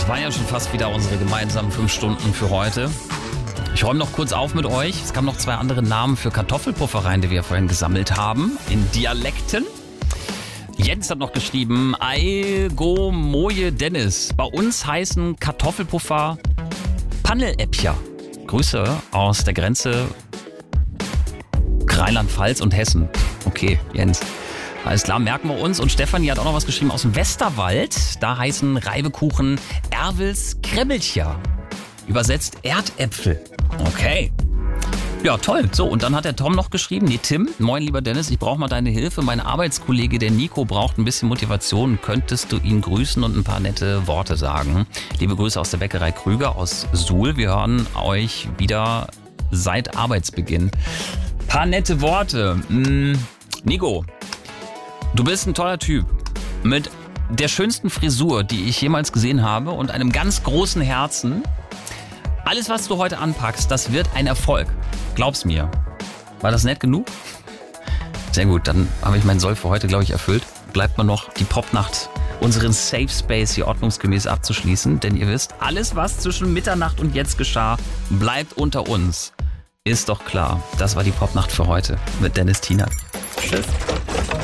Das waren ja schon fast wieder unsere gemeinsamen 5 Stunden für heute. Ich räume noch kurz auf mit euch. Es kamen noch 2 andere Namen für Kartoffelpuffer rein, die wir vorhin gesammelt haben. In Dialekten. Jens hat noch geschrieben, Eigo Moje Dennis. Bei uns heißen Kartoffelpuffer Panneläppcher. Grüße aus der Grenze Rheinland-Pfalz und Hessen. Okay, Jens. Alles klar, merken wir uns. Und Stefanie hat auch noch was geschrieben aus dem Westerwald. Da heißen Reibekuchen Erwels Krebbelcher. Übersetzt Erdäpfel. Okay. Ja, toll. So, und dann hat der Tom noch geschrieben, Tim, moin lieber Dennis, ich brauche mal deine Hilfe. Mein Arbeitskollege, der Nico, braucht ein bisschen Motivation. Könntest du ihn grüßen und ein paar nette Worte sagen? Liebe Grüße aus der Bäckerei Krüger aus Suhl. Wir hören euch wieder seit Arbeitsbeginn. Paar nette Worte. Nico, du bist ein toller Typ. Mit der schönsten Frisur, die ich jemals gesehen habe und einem ganz großen Herzen. Alles, was du heute anpackst, das wird ein Erfolg. Glaub's mir. War das nett genug? Sehr gut, dann habe ich meinen Soll für heute, glaube ich, erfüllt. Bleibt mir noch die Popnacht, unseren Safe Space hier ordnungsgemäß abzuschließen. Denn ihr wisst, alles, was zwischen Mitternacht und jetzt geschah, bleibt unter uns. Ist doch klar. Das war die Popnacht für heute mit Dennis Tienert. Tschüss.